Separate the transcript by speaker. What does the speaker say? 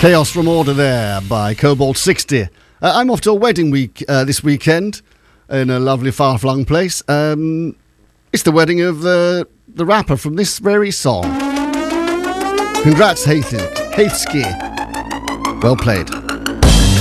Speaker 1: Chaos from Order there by Cobalt 60. I'm off to a wedding week this weekend in a lovely far-flung place. It's the wedding of the rapper from this very song. Congrats, Haithski. Well played.